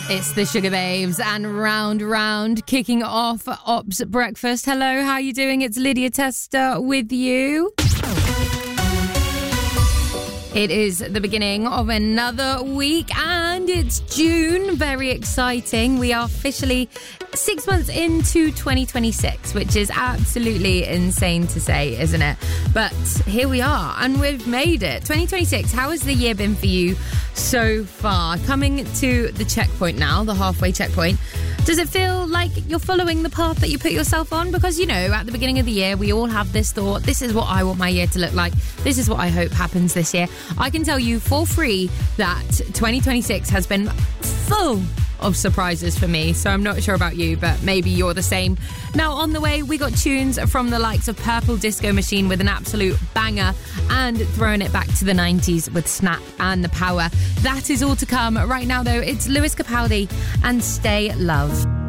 It's the Sugar Babes and Round kicking off Ops Breakfast. Hello, how are you doing? It's Lydia Tester with you. It is the beginning of another week and it's June. Very exciting. We are officially 6 months into 2026, which is absolutely insane to say, isn't it? But here we are and we've made it. 2026, how has the year been for you so far? Coming to the checkpoint now, the halfway checkpoint. Does it feel like you're following the path that you put yourself on? Because, you know, at the beginning of the year, we all have this thought, this is what I want my year to look like. This is what I hope happens this year. I can tell you for free that 2026 has been full of surprises for me. So I'm not sure about you, but maybe you're the same. Now, on the way, we got tunes from the likes of Purple Disco Machine with an absolute banger and throwing it back to the 90s with Snap and The Power. That is all to come. Right now, though, it's Lewis Capaldi and Stay Love.